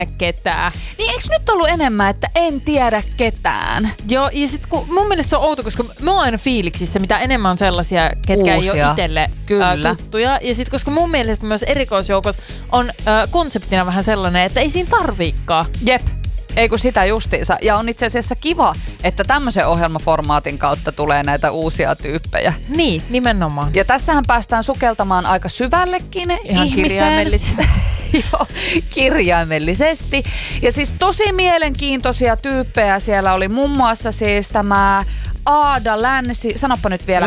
ketään. Niin eikö nyt ollut enemmän, että en tiedä ketään? Joo, ja sit kun mun mielestä se on outo, koska mä oon aina fiiliksissä, mitä enemmän on sellaisia, ketkä uusia. ei ole itselle tuttuja. Ja sit koska mun mielestä myös erikoisjoukot on konseptina vähän sellainen, että ei siinä tarviikaan. Jep. Ei kun sitä justiinsa. Ja on itse asiassa kiva, että tämmöisen ohjelmaformaatin kautta tulee näitä uusia tyyppejä. Niin, nimenomaan. Ja tässähän päästään sukeltamaan aika syvällekin ihan ihmiseen. Kirjaimellisesti. Joo, kirjaimellisesti. Ja siis tosi mielenkiintoisia tyyppejä siellä oli muun muassa siis tämä Aada Länsi, sanoppa nyt vielä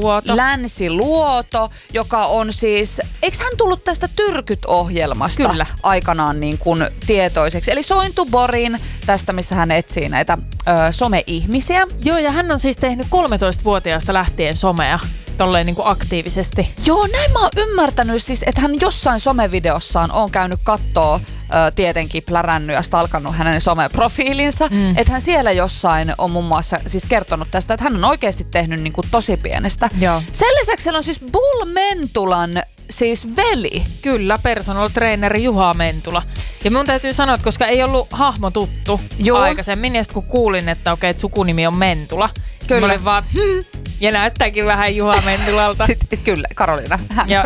Länsiluoto, joka on siis, eikö hän tullut tästä Tyrkyt-ohjelmasta Kyllä. aikanaan niin kuin tietoiseksi? Eli Sointu Borin, tästä missä hän etsii näitä some-ihmisiä. Joo, ja hän on siis tehnyt 13-vuotiaasta lähtien somea. Tolleen niin kuin aktiivisesti. Joo, näin mä oon ymmärtänyt siis, että hän jossain somevideossaan on käynyt kattoo tietenkin plärännyt ja stalkannut hänen someprofiilinsa. Että hän siellä jossain on muun muassa siis kertonut tästä, että hän on oikeasti tehnyt niin kuin tosi pienestä. Joo. Sen lisäksi siellä on siis Bull Mentulan siis veli. Kyllä, personal traineri Juha Mentula. Ja mun täytyy sanoa, että koska ei ollut hahmo tuttu aikaisemmin, ja sitten kun kuulin, että okei, että sukunimi on Mentula, mä olin vaan, ja näyttääkin vähän Juha Mentulalta. Sitten, kyllä, Karoliina.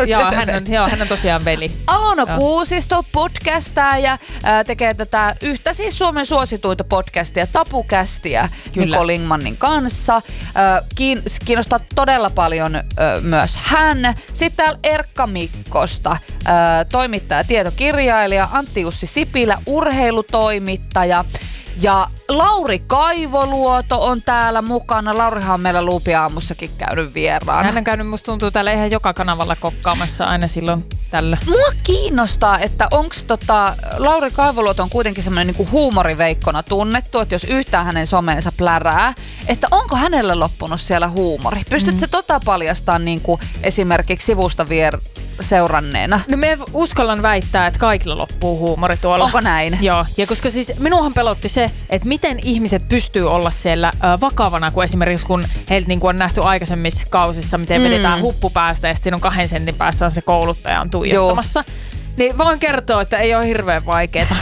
Hän on tosiaan veli. Alona Kuusisto podcastaa ja tekee tätä yhtä siis Suomen suosituita podcastia, Tapukästiä Niko Lingmanin kanssa. Kiinnostaa todella paljon myös hän. Sitten täällä Erkka Mikkosta, toimittaja, tietokirjailija, Antti Jussi Sipilä, urheilutoimittaja. Ja Lauri Kaivoluoto on täällä mukana. Laurihan on meillä Luupi-aamussakin käynyt vieraan. Hän on käynyt, musta tuntuu, täällä ihan joka kanavalla kokkaamassa aina silloin tällä. Mua kiinnostaa, että onks Lauri Kaivoluoto on kuitenkin semmoinen niinku huumoriveikkona tunnettu, että jos yhtään hänen someensa plärää, että onko hänellä loppunut siellä huumori? Pystytkö paljastamaan niinku esimerkiksi sivusta seuranneena? No me uskallan väittää, että kaikilla loppuu huumori tuolla. Onko näin? Joo, ja koska siis minuahan pelotti se, että miten ihmiset pystyy olla siellä vakavana, kun esimerkiksi kun heiltä niin kuin on nähty aikaisemmissa kausissa, miten vedetään huppu päästä ja siinä on 2 sentin päässä on se kouluttaja on tuijottamassa. Niin voin kertoa, että ei ole hirveän vaikeeta.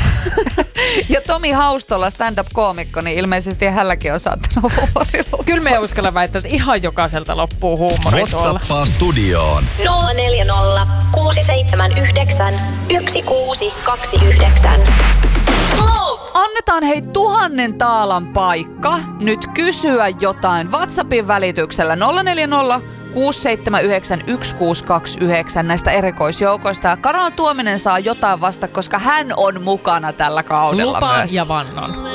Ja Tomi Haustola, stand-up-koomikko, niin ilmeisesti hänelläkin on saattanut huumori. Kyllä me uskalla väittää, että ihan jokaiselta loppuu huumori tuolla. WhatsAppaa studioon. 040 679 1629. Annetaan 1000 taalan paikka nyt kysyä jotain WhatsAppin välityksellä 040 679 1629 näistä erikoisjoukoista. Ja Karola Tuominen saa jotain vasta, koska hän on mukana tällä kaudella Lupaan myös. ja vannon.